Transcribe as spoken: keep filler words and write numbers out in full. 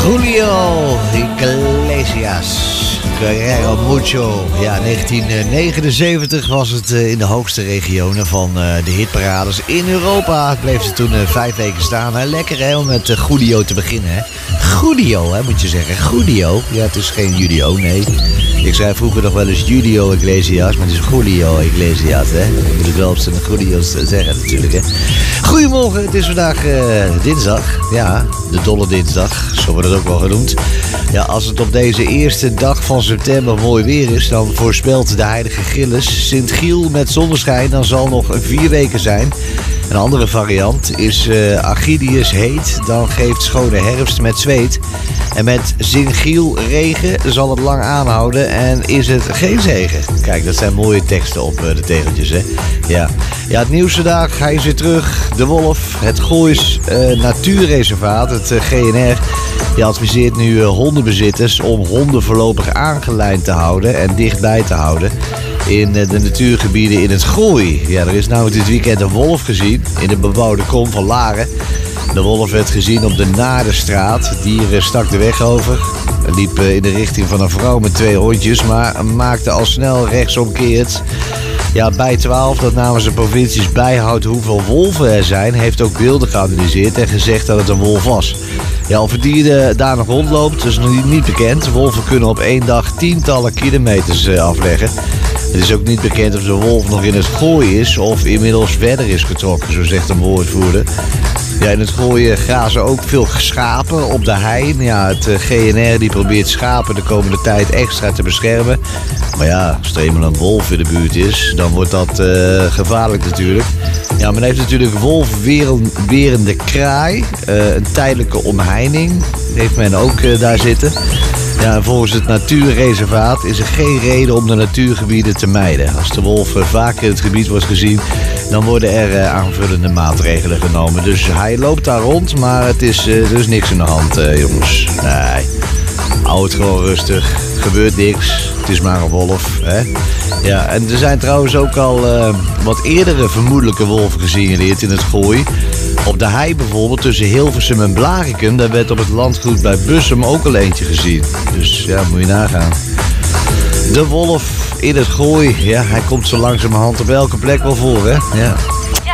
Julio Iglesias, Guerrero Mucho. Ja, negentien negenenzeventig was het in de hoogste regionen van de hitparades in Europa. Bleef ze toen vijf weken staan. Lekker hè, om met Julio te beginnen. Hè. Julio, hè, moet je zeggen. Julio. Ja, het is geen Julio, nee. Ik zei vroeger nog wel eens Julio Iglesias, maar het is Julio Iglesias, hè. Dat moet ik wel op zijn Julio's zeggen natuurlijk, hè. Goedemorgen, het is vandaag uh, dinsdag. Ja, de dolle dinsdag, zo wordt het ook wel genoemd. Ja, als het op deze eerste dag van september mooi weer is, dan voorspelt de heilige Gilles Sint-Giel met zonneschijn, dan zal nog vier weken zijn. Een andere variant is uh, Agidius heet, dan geeft schone herfst met zweet. En met Sint-Giel regen zal het lang aanhouden en is het geen zegen. Kijk, dat zijn mooie teksten op uh, de tegeltjes, hè. Ja. Ja, het nieuws vandaag, hij is weer terug. De Wolf, het Goois uh, Natuurreservaat, het uh, G N R. Die adviseert nu uh, hondenbezitters om honden voorlopig aangelijnd te houden en dichtbij te houden in uh, de natuurgebieden in het Gooi. Ja, er is nou dit weekend een wolf gezien in de bebouwde kom van Laren. De wolf werd gezien op de Naardenstraat. Het dier stak de weg over. Hij liep in de richting van een vrouw met twee hondjes, maar maakte al snel rechtsomkeerd. Ja, bij twaalf, dat namens de provincies bijhoudt hoeveel wolven er zijn, heeft ook beelden geanalyseerd en gezegd dat het een wolf was. Ja, of het dier daar nog rondloopt, is nog niet bekend. Wolven kunnen op één dag tientallen kilometers afleggen. Het is ook niet bekend of de wolf nog in het Gooi is of inmiddels verder is getrokken, zo zegt een woordvoerder. Ja, in het Gooi grazen ook veel schapen op de hei. Ja, het G N R die probeert schapen de komende tijd extra te beschermen. Maar ja, als er eenmaal een wolf in de buurt is, dan wordt dat uh, gevaarlijk natuurlijk. Ja, men heeft natuurlijk wolfwerende kraai. Uh, een tijdelijke omheining heeft men ook uh, daar zitten. Ja, en volgens het natuurreservaat is er geen reden om de natuurgebieden te mijden. Als de wolf uh, vaker in het gebied wordt gezien, dan worden er uh, aanvullende maatregelen genomen. Dus hij loopt daar rond, maar het is uh, dus niks in de hand, uh, jongens. Nee, hou het gewoon rustig. Gebeurt niks. Het is maar een wolf, hè. Ja, en er zijn trouwens ook al uh, wat eerdere vermoedelijke wolven gesignaleerd in het Gooi. Op de hei bijvoorbeeld, tussen Hilversum en Blaricum, daar werd op het landgoed bij Bussum ook al eentje gezien. Dus ja, moet je nagaan. De wolf in het Gooi, ja, hij komt zo langzamerhand op elke plek wel voor, hè. Ja.